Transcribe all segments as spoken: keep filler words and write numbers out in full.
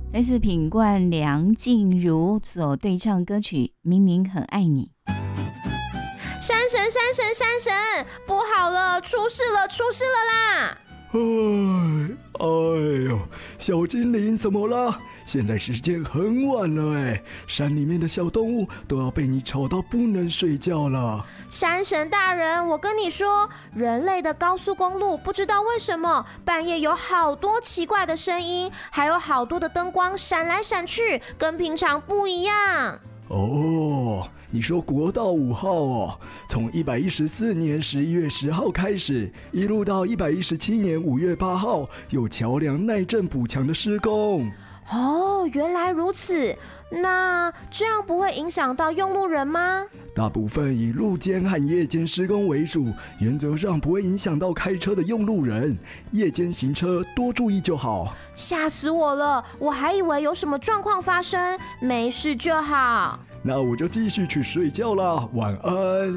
来自品冠梁静茹所对唱歌曲《明明很爱你》。 山神山神山神，不好了，出事了出事了啦！ 哎哎呦，小精灵怎么了？现在时间很晚了哎，山里面的小动物都要被你吵到不能睡觉了。 山神大人，我跟你说，人类的高速公路不知道为什么半夜有好多奇怪的声音，还有好多的灯光闪来闪去，跟平常不一样。 哦，你说国道五号哦，从一百一十四年十一月十号开始，一路到一百一十七年五月八号，有桥梁耐震补强的施工。 哦，原来如此。那这样不会影响到用路人吗？ 大部分以路间和夜间施工为主，原则上不会影响到开车的用路人。夜间行车多注意就好。 吓死我了，我还以为有什么状况发生，没事就好。 那我就继续去睡觉啦，晚安。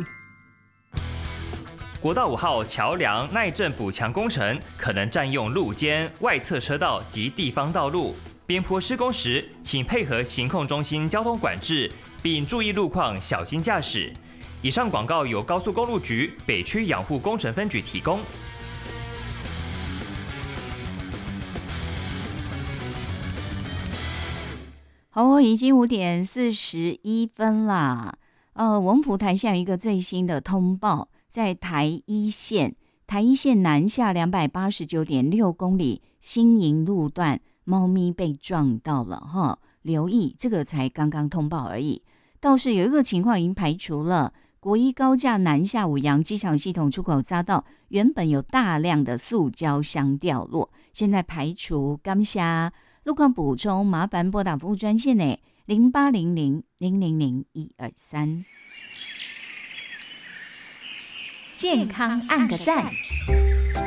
国道五号桥梁耐震补强工程可能占用路肩、外侧车道及地方道路。边坡施工时，请配合行控中心交通管制，并注意路况，小心驾驶。以上广告由高速公路局北区养护工程分局提供。 好，已经五点四十一分啦。呃，文府台下有一个最新的通报，在台一线，台一线南下两百八十九点六公里新营路段。猫咪被撞到了哈，留意这个才刚刚通报而已。倒是有一个情况已经排除了，国一高架南下五羊机场系统出口匝道原本有大量的塑胶箱掉落，现在排除。感谢路况补充，麻烦拨打服务专线呢零八零零零零零一二三。 健康按个赞。